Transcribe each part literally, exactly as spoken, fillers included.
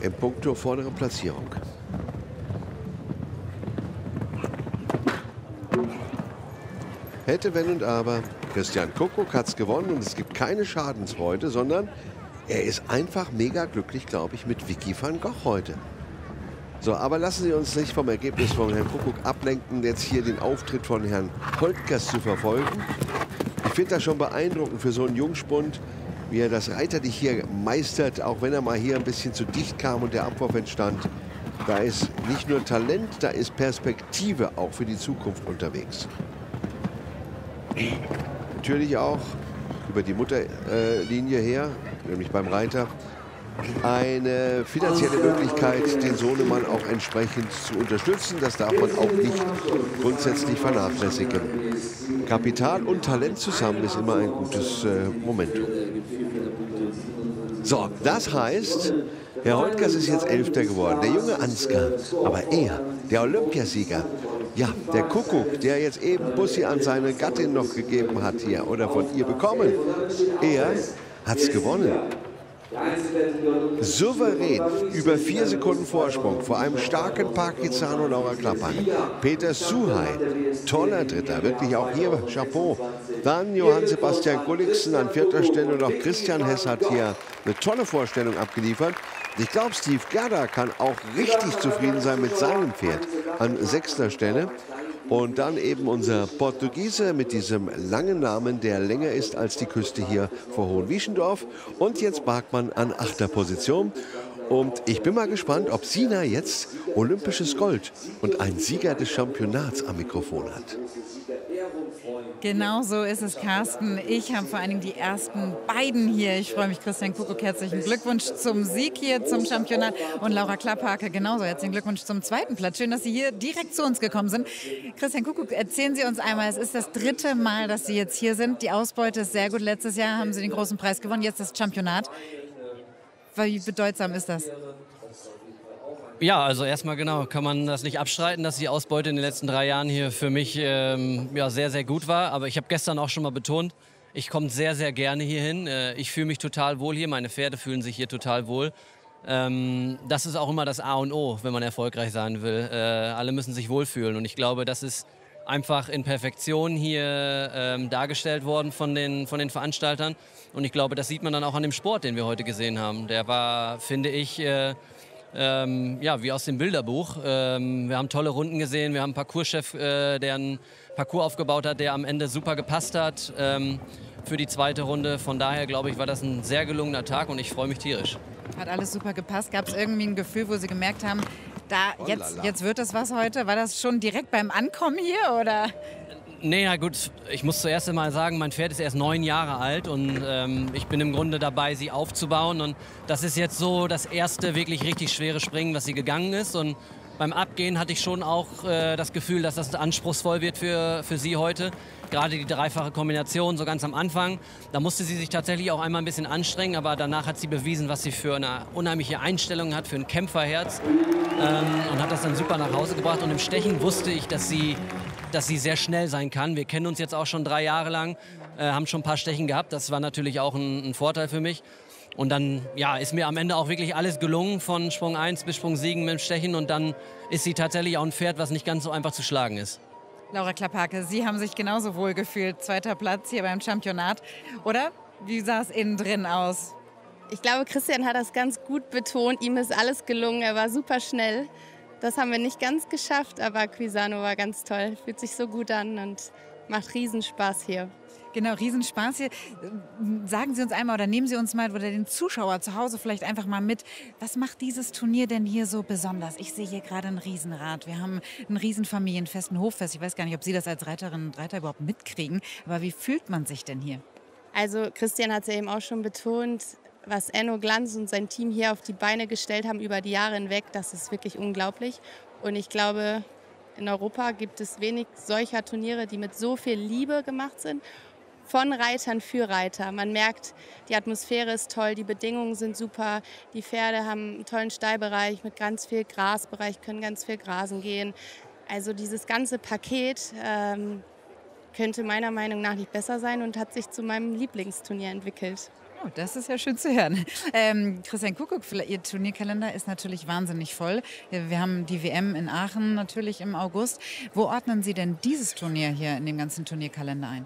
in puncto vordere Platzierung. Hätte, wenn und aber. Christian Kuckuck hat es gewonnen und es gibt keine Schadensfreude, sondern er ist einfach mega glücklich, glaube ich, mit Vicky van Gogh heute. So, aber lassen Sie uns nicht vom Ergebnis von Herrn Kuckuck ablenken, jetzt hier den Auftritt von Herrn Holtkers zu verfolgen. Ich finde das schon beeindruckend für so einen Jungspund, wie er das Reiterlich hier meistert, auch wenn er mal hier ein bisschen zu dicht kam und der Abwurf entstand. Da ist nicht nur Talent, da ist Perspektive auch für die Zukunft unterwegs. Natürlich auch über die Mutterlinie her, nämlich beim Reiter, eine finanzielle Möglichkeit, den Sohnemann auch entsprechend zu unterstützen. Das darf man auch nicht grundsätzlich vernachlässigen. Kapital und Talent zusammen ist immer ein gutes äh, Momentum. So, das heißt, Herr Holtkers ist jetzt Elfter geworden, der junge Ansgar. Aber er, der Olympiasieger, ja, der Kuckuck, der jetzt eben Bussi an seine Gattin noch gegeben hat hier oder von ihr bekommen, er hat es gewonnen. Souverän, über vier Sekunden Vorsprung vor einem starken Parkizano Laura Klappert. Peter Suhey, toller Dritter, wirklich auch hier Chapeau. Dann Johann Sebastian Gulliksen an vierter Stelle und auch Christian Hess hat hier eine tolle Vorstellung abgeliefert. Ich glaube, Steve Gerda kann auch richtig zufrieden sein mit seinem Pferd an sechster Stelle. Und dann eben unser Portugiese mit diesem langen Namen, der länger ist als die Küste hier vor Hohenwieschendorf. Und jetzt Barkmann an achter Position. Und ich bin mal gespannt, ob Sina jetzt olympisches Gold und einen Sieger des Championats am Mikrofon hat. Genau so ist es, Carsten. Ich habe vor allen Dingen die ersten beiden hier. Ich freue mich, Christian Kuckuck, herzlichen Glückwunsch zum Sieg hier zum Championat. Und Laura Klapphake genauso, herzlichen Glückwunsch zum zweiten Platz. Schön, dass Sie hier direkt zu uns gekommen sind. Christian Kuckuck, erzählen Sie uns einmal, es ist das dritte Mal, dass Sie jetzt hier sind. Die Ausbeute ist sehr gut. Letztes Jahr haben Sie den großen Preis gewonnen, jetzt das Championat. Wie bedeutsam ist das? Ja, also erstmal genau, kann man das nicht abstreiten, dass die Ausbeute in den letzten drei Jahren hier für mich ähm, ja, sehr, sehr gut war. Aber ich habe gestern auch schon mal betont, ich komme sehr, sehr gerne hierhin. Äh, ich fühle mich total wohl hier, meine Pferde fühlen sich hier total wohl. Ähm, das ist auch immer das A und O, wenn man erfolgreich sein will. Äh, alle müssen sich wohlfühlen und ich glaube, das ist einfach in Perfektion hier ähm, dargestellt worden von den, von den Veranstaltern. Und ich glaube, das sieht man dann auch an dem Sport, den wir heute gesehen haben. Der war, finde ich, äh, Ähm, ja, wie aus dem Bilderbuch. Ähm, wir haben tolle Runden gesehen, wir haben einen Parcourschef, äh, der einen Parcours aufgebaut hat, der am Ende super gepasst hat ähm, für die zweite Runde. Von daher, glaube ich, war das ein sehr gelungener Tag und ich freue mich tierisch. Hat alles super gepasst. Gab es irgendwie ein Gefühl, wo Sie gemerkt haben, da, jetzt, jetzt wird es was heute? War das schon direkt beim Ankommen hier, oder? Nee, ja gut, ich muss zuerst einmal sagen, mein Pferd ist erst neun Jahre alt und ähm, ich bin im Grunde dabei, sie aufzubauen. Und das ist jetzt so das erste wirklich richtig schwere Springen, was sie gegangen ist. Und beim Abgehen hatte ich schon auch äh, das Gefühl, dass das anspruchsvoll wird für, für sie heute. Gerade die dreifache Kombination, so ganz am Anfang. Da musste sie sich tatsächlich auch einmal ein bisschen anstrengen, aber danach hat sie bewiesen, was sie für eine unheimliche Einstellung hat, für ein Kämpferherz. Ähm, und hat das dann super nach Hause gebracht. Und im Stechen wusste ich, dass sie... dass sie sehr schnell sein kann. Wir kennen uns jetzt auch schon drei Jahre lang, äh, haben schon ein paar Stechen gehabt. Das war natürlich auch ein, ein Vorteil für mich. Und dann ja, ist mir am Ende auch wirklich alles gelungen, von Sprung eins bis Sprung sieben mit dem Stechen. Und dann ist sie tatsächlich auch ein Pferd, was nicht ganz so einfach zu schlagen ist. Laura Klapphake, Sie haben sich genauso wohl gefühlt. Zweiter Platz hier beim Championat. Oder? Wie sah es innen drin aus? Ich glaube, Christian hat das ganz gut betont. Ihm ist alles gelungen. Er war super schnell. Das haben wir nicht ganz geschafft, aber Quisano war ganz toll. Fühlt sich so gut an und macht Riesenspaß hier. Genau, Riesenspaß hier. Sagen Sie uns einmal oder nehmen Sie uns mal oder den Zuschauer zu Hause vielleicht einfach mal mit. Was macht dieses Turnier denn hier so besonders? Ich sehe hier gerade ein Riesenrad. Wir haben ein Riesenfamilienfest, ein Hoffest. Ich weiß gar nicht, ob Sie das als Reiterinnen und Reiter überhaupt mitkriegen. Aber wie fühlt man sich denn hier? Also Christian hat es ja eben auch schon betont, was Enno Glanz und sein Team hier auf die Beine gestellt haben über die Jahre hinweg, das ist wirklich unglaublich. Und ich glaube, in Europa gibt es wenig solcher Turniere, die mit so viel Liebe gemacht sind. Von Reitern für Reiter. Man merkt, die Atmosphäre ist toll, die Bedingungen sind super. Die Pferde haben einen tollen Stallbereich mit ganz viel Grasbereich, können ganz viel grasen gehen. Also dieses ganze Paket ähm, könnte meiner Meinung nach nicht besser sein und hat sich zu meinem Lieblingsturnier entwickelt. Oh, das ist ja schön zu hören. Ähm, Christian Kuckuck, Ihr Turnierkalender ist natürlich wahnsinnig voll. Wir haben die W M in Aachen natürlich im August. Wo ordnen Sie denn dieses Turnier hier in dem ganzen Turnierkalender ein?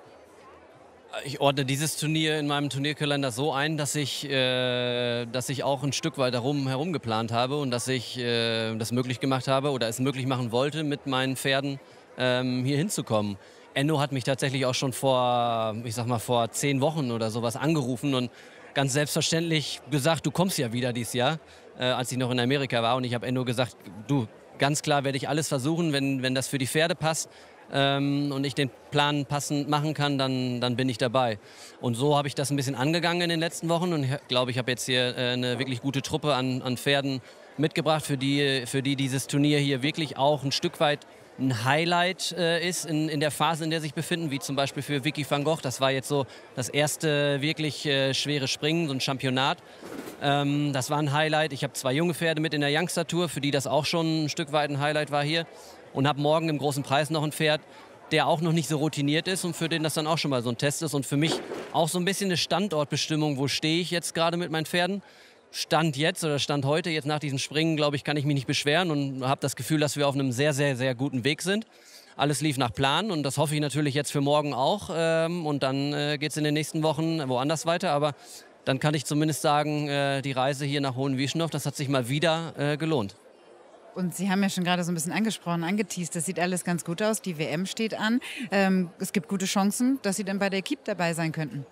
Ich ordne dieses Turnier in meinem Turnierkalender so ein, dass ich, äh, dass ich auch ein Stück weit darum herum geplant habe und dass ich äh, das möglich gemacht habe oder es möglich machen wollte, mit meinen Pferden ähm, hier hinzukommen. Enno hat mich tatsächlich auch schon vor, ich sag mal, vor zehn Wochen oder sowas angerufen und ganz selbstverständlich gesagt, du kommst ja wieder dieses Jahr, äh, als ich noch in Amerika war. Und ich habe Enno gesagt, du, ganz klar werde ich alles versuchen, wenn, wenn das für die Pferde passt. Ähm, und ich den Plan passend machen kann, dann, dann bin ich dabei. Und so habe ich das ein bisschen angegangen in den letzten Wochen und ich glaube, ich habe jetzt hier äh, eine wirklich gute Truppe an, an Pferden mitgebracht, für die, für die dieses Turnier hier wirklich auch ein Stück weit ein Highlight äh, ist in, in der Phase, in der sie sich befinden, wie zum Beispiel für Vicky van Gogh. Das war jetzt so das erste wirklich äh, schwere Springen, so ein Championat. Ähm, das war ein Highlight. Ich habe zwei junge Pferde mit in der Youngster Tour, für die das auch schon ein Stück weit ein Highlight war hier. Und habe morgen im großen Preis noch ein Pferd, der auch noch nicht so routiniert ist und für den das dann auch schon mal so ein Test ist. Und für mich auch so ein bisschen eine Standortbestimmung, wo stehe ich jetzt gerade mit meinen Pferden. Stand jetzt oder Stand heute, jetzt nach diesem Springen, glaube ich, kann ich mich nicht beschweren und habe das Gefühl, dass wir auf einem sehr, sehr, sehr guten Weg sind. Alles lief nach Plan und das hoffe ich natürlich jetzt für morgen auch. Ähm, und dann äh, geht es in den nächsten Wochen woanders weiter. Aber dann kann ich zumindest sagen, äh, die Reise hier nach Hohenwieschendorf, das hat sich mal wieder äh, gelohnt. Und Sie haben ja schon gerade so ein bisschen angesprochen, angeteast, das sieht alles ganz gut aus. Die W M steht an. Ähm, es gibt gute Chancen, dass Sie dann bei der Equipe dabei sein könnten.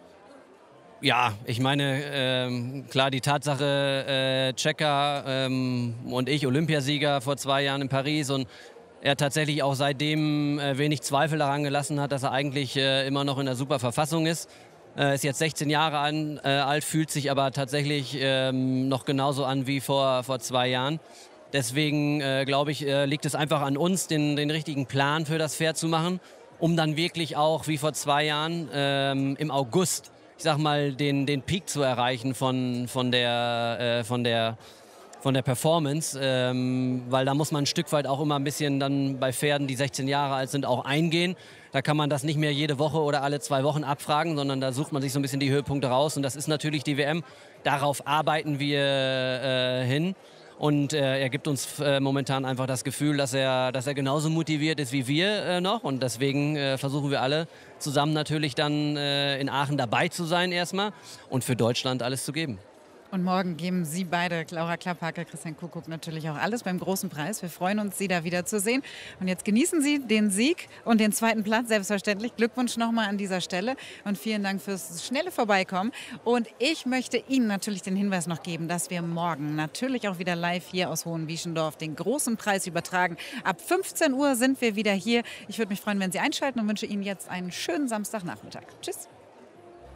Ja, ich meine, ähm, klar, die Tatsache, äh, Checker ähm, und ich, Olympiasieger vor zwei Jahren in Paris und er tatsächlich auch seitdem äh, wenig Zweifel daran gelassen hat, dass er eigentlich äh, immer noch in der super Verfassung ist. Äh, ist jetzt sechzehn Jahre an, äh, alt, fühlt sich aber tatsächlich ähm, noch genauso an wie vor, vor zwei Jahren. Deswegen, äh, glaube ich, äh, liegt es einfach an uns, den, den richtigen Plan für das Pferd zu machen, um dann wirklich auch, wie vor zwei Jahren, ähm, im August, ich sag mal, den, den Peak zu erreichen von, von, der, äh, von, der, von der Performance. Ähm, weil da muss man ein Stück weit auch immer ein bisschen dann bei Pferden, die sechzehn Jahre alt sind, auch eingehen. Da kann man das nicht mehr jede Woche oder alle zwei Wochen abfragen, sondern da sucht man sich so ein bisschen die Höhepunkte raus. Und das ist natürlich die W M. Darauf arbeiten wir äh, hin. Und äh, er gibt uns äh, momentan einfach das Gefühl, dass er, dass er genauso motiviert ist wie wir äh, noch. Und deswegen äh, versuchen wir alle zusammen natürlich dann äh, in Aachen dabei zu sein erstmal und für Deutschland alles zu geben. Und morgen geben Sie beide, Laura Klapphaker, Christian Kuckuck, natürlich auch alles beim großen Preis. Wir freuen uns, Sie da wieder zu sehen. Und jetzt genießen Sie den Sieg und den zweiten Platz, selbstverständlich. Glückwunsch nochmal an dieser Stelle und vielen Dank fürs schnelle Vorbeikommen. Und ich möchte Ihnen natürlich den Hinweis noch geben, dass wir morgen natürlich auch wieder live hier aus Hohenwieschendorf den großen Preis übertragen. Ab fünfzehn Uhr sind wir wieder hier. Ich würde mich freuen, wenn Sie einschalten und wünsche Ihnen jetzt einen schönen Samstagnachmittag. Tschüss.